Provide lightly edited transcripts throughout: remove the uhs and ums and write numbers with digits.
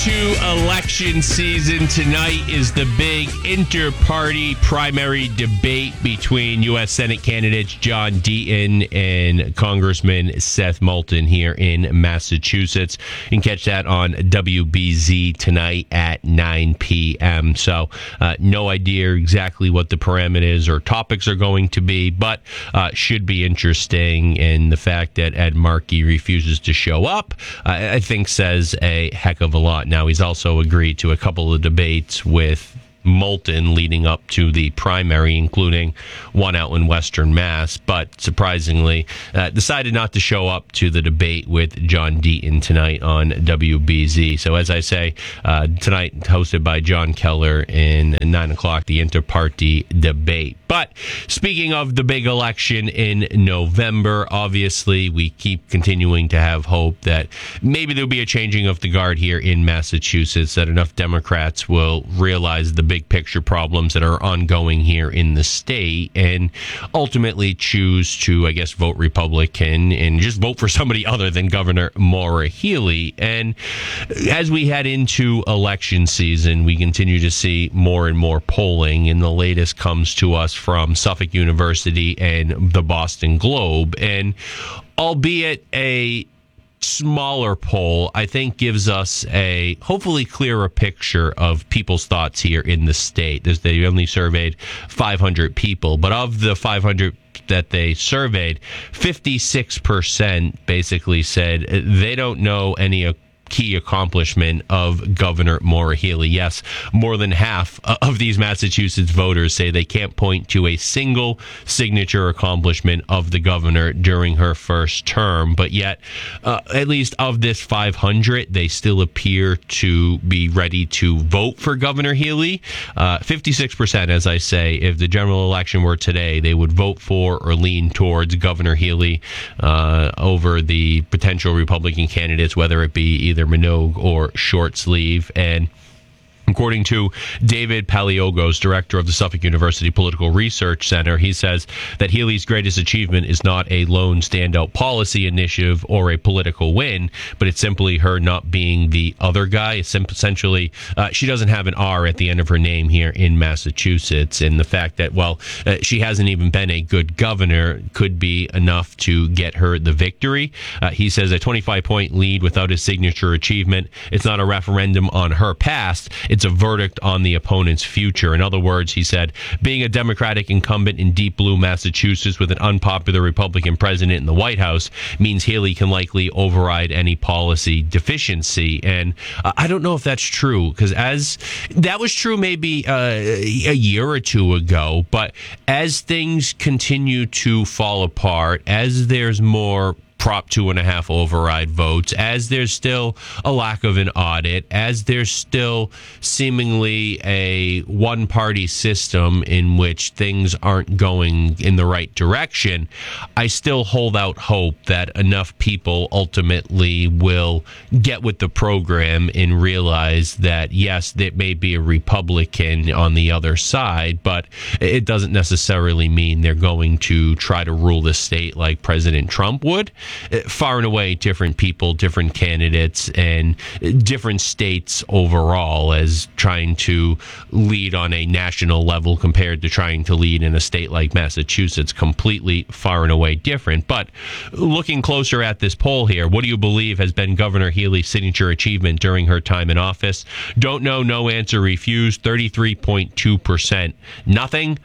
into election season. Tonight is the big inter-party primary debate between U.S. Senate candidates John Deaton and Congressman Seth Moulton here in Massachusetts. You can catch that on WBZ tonight at 9 p.m. So no idea exactly what the parameters or topics are going to be, but should be interesting. And the fact that Ed Markey refuses to show up, I think says a heck of a lot. Now, he's also agreed to a couple of debates with Moulton leading up to the primary, including one out in Western Mass, but surprisingly decided not to show up to the debate with John Deaton tonight on WBZ. So as I say, tonight hosted by John Keller in 9 o'clock, the inter-party debate. But speaking of the big election in November, obviously we keep continuing to have hope that maybe there'll be a changing of the guard here in Massachusetts, that enough Democrats will realize the big picture problems that are ongoing here in the state and ultimately choose to, I guess, vote Republican and just vote for somebody other than Governor Maura Healey. And as we head into election season, we continue to see more and more polling, and the latest comes to us from Suffolk University and the Boston Globe. And albeit a smaller poll, I think gives us a hopefully clearer picture of people's thoughts here in the state. They only surveyed 500 people, but of the 500 that they surveyed, 56% basically said they don't know any key accomplishment of Governor Maura Healey. Yes, more than half of these Massachusetts voters say they can't point to a single signature accomplishment of the governor during her first term, but yet at least of this 500, they still appear to be ready to vote for Governor Healey. 56%, as I say, if the general election were today, they would vote for or lean towards Governor Healey over the potential Republican candidates, whether it be either Minogue or Shortsleeve. And according to David Paliogos, director of the Suffolk University Political Research Center, he says that Healey's greatest achievement is not a lone standout policy initiative or a political win, but it's simply her not being the other guy. It's essentially, she doesn't have an R at the end of her name here in Massachusetts, and the fact that, she hasn't even been a good governor could be enough to get her the victory. He says a 25-point lead without a signature achievement, it's not a referendum on her past, it's a verdict on the opponent's future. In other words, he said, being a Democratic incumbent in deep blue Massachusetts with an unpopular Republican president in the White House means Healey can likely override any policy deficiency. And I don't know if that's true, because as that was true maybe a year or two ago, but as things continue to fall apart, as there's more Prop 2.5 override votes, as there's still a lack of an audit, as there's still seemingly a one-party system in which things aren't going in the right direction, I still hold out hope that enough people ultimately will get with the program and realize that, yes, there may be a Republican on the other side, but it doesn't necessarily mean they're going to try to rule the state like President Trump would. Far and away different people, different candidates, and different states overall, as trying to lead on a national level compared to trying to lead in a state like Massachusetts, completely far and away different. But looking closer at this poll here, what do you believe has been Governor Healey's signature achievement during her time in office? Don't know, no answer, refused, 33.2%. Nothing,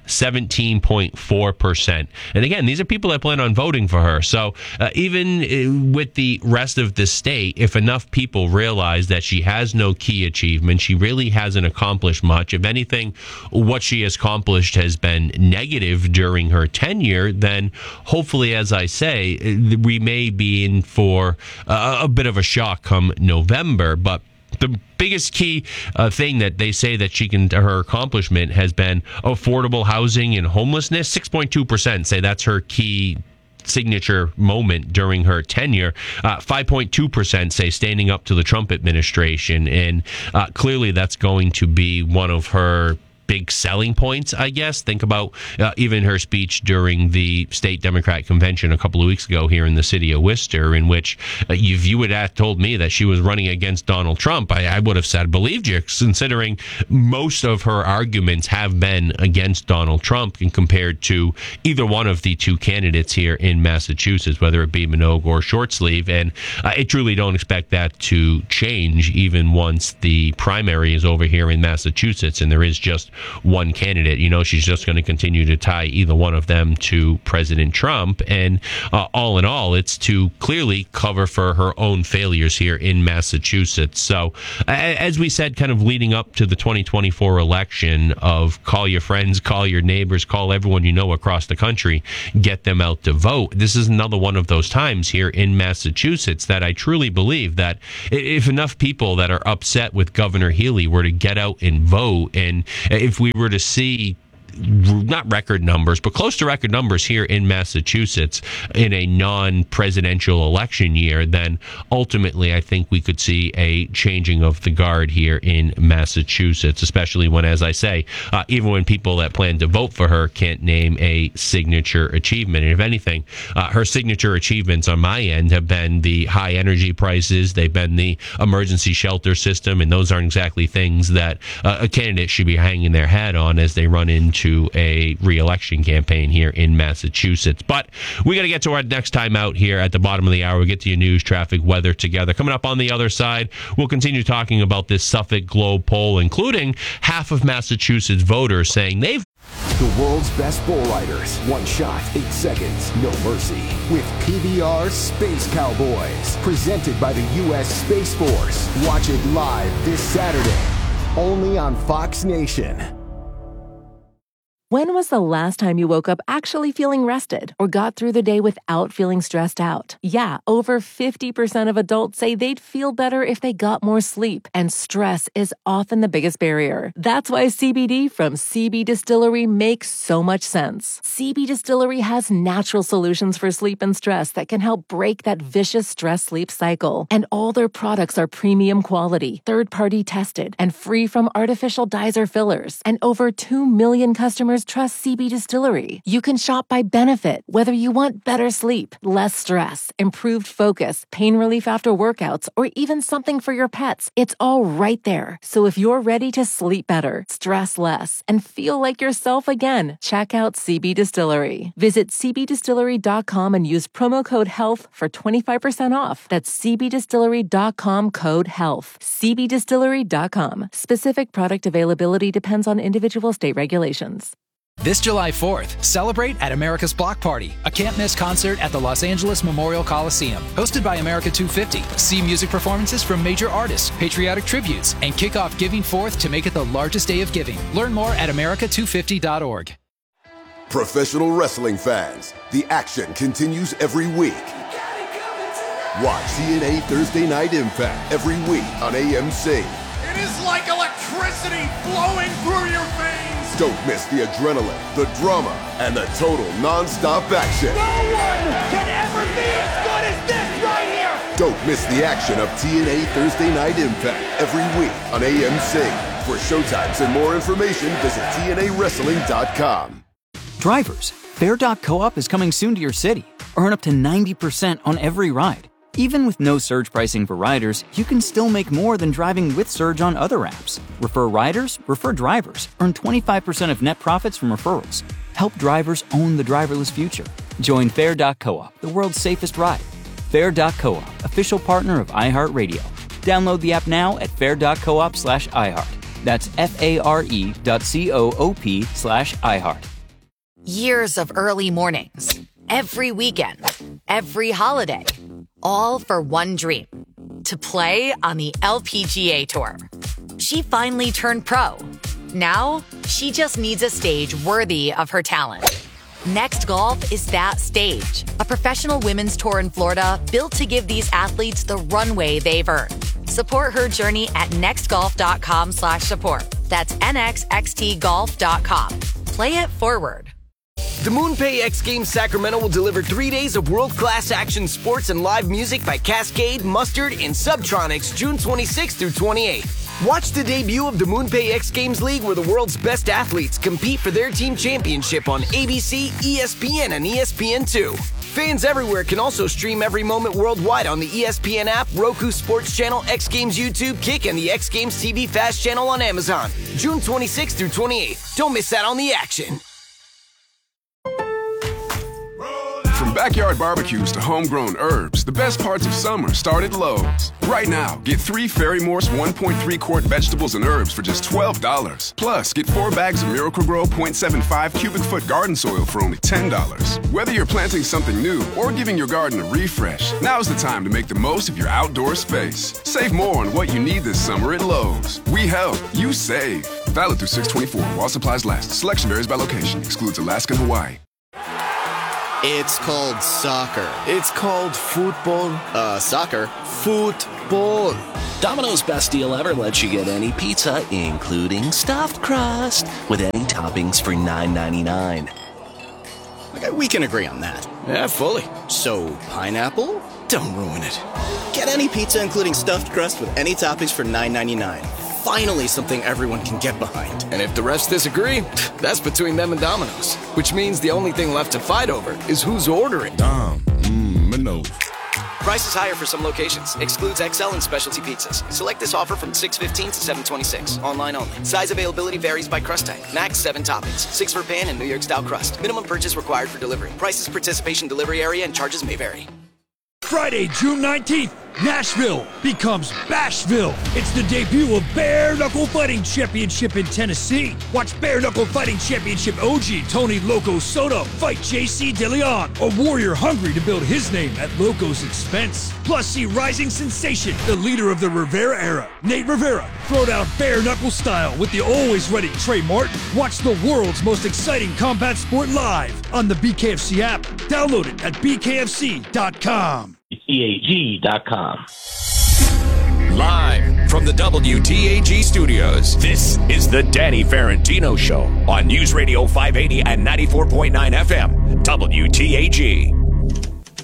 17.4%. And again, these are people that plan on voting for her. So even with the rest of the state, if enough people realize that she has no key achievement, she really hasn't accomplished much. If anything, what she has accomplished has been negative during her tenure, then hopefully, as I say, we may be in for a bit of a shock come November. But the biggest key thing that they say that her accomplishment has been affordable housing and homelessness. 6.2% say that's her key signature moment during her tenure. 5.2% say standing up to the Trump administration, and clearly that's going to be one of her big selling points, I guess. Think about even her speech during the state Democrat convention a couple of weeks ago here in the city of Worcester, in which if you would have told me that she was running against Donald Trump, I would have said, believed you, considering most of her arguments have been against Donald Trump and compared to either one of the two candidates here in Massachusetts, whether it be Minogue or Shortsleeve. And I truly don't expect that to change even once the primary is over here in Massachusetts and there is just one candidate. She's just going to continue to tie either one of them to President Trump. And all in all, it's to clearly cover for her own failures here in Massachusetts. So as we said, kind of leading up to the 2024 election, of call your friends, call your neighbors, call everyone you know across the country, get them out to vote. This is another one of those times here in Massachusetts that I truly believe that if enough people that are upset with Governor Healey were to get out and vote, and if we were to see not record numbers, but close to record numbers here in Massachusetts in a non-presidential election year, then ultimately I think we could see a changing of the guard here in Massachusetts, especially when, as I say, even when people that plan to vote for her can't name a signature achievement. And if anything, her signature achievements on my end have been the high energy prices, they've been the emergency shelter system, and those aren't exactly things that a candidate should be hanging their hat on as they run into a re-election campaign here in Massachusetts. But we got to get to our next time out here at the bottom of the hour. We'll get to your news, traffic, weather together. Coming up on the other side, we'll continue talking about this Suffolk Globe poll, including half of Massachusetts voters saying they've the world's best bull riders. One shot, 8 seconds, no mercy. With PBR Space Cowboys. Presented by the U.S. Space Force. Watch it live this Saturday. Only on Fox Nation. When was the last time you woke up actually feeling rested or got through the day without feeling stressed out? Yeah, over 50% of adults say they'd feel better if they got more sleep, and stress is often the biggest barrier. That's why CBD from CB Distillery makes so much sense. CB Distillery has natural solutions for sleep and stress that can help break that vicious stress-sleep cycle. And all their products are premium quality, third-party tested, and free from artificial dyes or fillers. And over 2 million customers trust CB Distillery. You can shop by benefit, whether you want better sleep, less stress, improved focus, pain relief after workouts, or even something for your pets. It's all right there. So if you're ready to sleep better, stress less, and feel like yourself again, check out CB Distillery. Visit cbdistillery.com and use promo code HEALTH for 25% off. That's cbdistillery.com, code HEALTH. cbdistillery.com. Specific product availability depends on individual state regulations. This July 4th, celebrate at America's Block Party, a can't-miss concert at the Los Angeles Memorial Coliseum. Hosted by America 250, see music performances from major artists, patriotic tributes, and kick off Giving Forth to make it the largest day of giving. Learn more at america250.org. Professional wrestling fans, the action continues every week. Watch TNA Thursday Night Impact every week on AMC. It is like electricity flowing through your veins. Don't miss the adrenaline, the drama, and the total non-stop action. No one can ever be as good as this right here. Don't miss the action of TNA Thursday Night Impact every week on AMC. For showtimes and more information, visit TNAWrestling.com. Drivers, Fair.coop is coming soon to your city. Earn up to 90% on every ride. Even with no surge pricing for riders, you can still make more than driving with surge on other apps. Refer riders, refer drivers. Earn 25% of net profits from referrals. Help drivers own the driverless future. Join Fair.coop, the world's safest ride. Fair.coop, official partner of iHeartRadio. Download the app now at fair.coop/iHeart. That's FARE.coop/iHeart. Years of early mornings, every weekend, every holiday, all for one dream, to play on the LPGA Tour. She finally turned pro. Now, she just needs a stage worthy of her talent. Next Golf is that stage, a professional women's tour in Florida built to give these athletes the runway they've earned. Support her journey at nextgolf.com/support. That's nxxtgolf.com. Play it forward. The MoonPay X Games Sacramento will deliver 3 days of world-class action sports and live music by Cascade, Mustard, and Subtronics June 26th through 28th. Watch the debut of the MoonPay X Games League, where the world's best athletes compete for their team championship on ABC, ESPN, and ESPN2. Fans everywhere can also stream every moment worldwide on the ESPN app, Roku Sports Channel, X Games YouTube, Kick, and the X Games TV Fast Channel on Amazon. June 26th through 28th. Don't miss out on the action. From backyard barbecues to homegrown herbs, the best parts of summer start at Lowe's. Right now, get 3 Fairy Morse 1.3-quart vegetables and herbs for just $12. Plus, get 4 bags of Miracle-Gro 0.75 cubic foot garden soil for only $10. Whether you're planting something new or giving your garden a refresh, now's the time to make the most of your outdoor space. Save more on what you need this summer at Lowe's. We help, you save. Valid through 6/24 while supplies last. Selection varies by location. Excludes Alaska and Hawaii. It's called soccer. It's called football. Soccer. Football. Domino's best deal ever lets you get any pizza, including stuffed crust, with any toppings for $9.99. Okay, we can agree on that. Yeah, fully. So, pineapple? Don't ruin it. Get any pizza, including stuffed crust, with any toppings for $9.99. Finally, something everyone can get behind. And if the refs disagree, that's between them and Domino's. Which means the only thing left to fight over is who's ordering. Domino's. Prices higher for some locations. Excludes XL and specialty pizzas. Select this offer from 6/15 to 7/26. Online only. Size availability varies by crust type. Max 7 toppings. 6 for pan and New York style crust. Minimum purchase required for delivery. Prices, participation, delivery area, and charges may vary. Friday, June 19th, Nashville becomes Bashville. It's the debut of Bare Knuckle Fighting Championship in Tennessee. Watch Bare Knuckle Fighting Championship OG Tony Loco Soto fight JC DeLeon, a warrior hungry to build his name at Loco's expense. Plus, see rising sensation, the leader of the Rivera era, Nate Rivera, throw down bare knuckle style with the always ready Trey Martin. Watch the world's most exciting combat sport live on the BKFC app. Download it at bkfc.com. CAG.com. Live from the WTAG studios, this is the Danny Ferrantino Show on News Radio 580 and 94.9 FM, WTAG.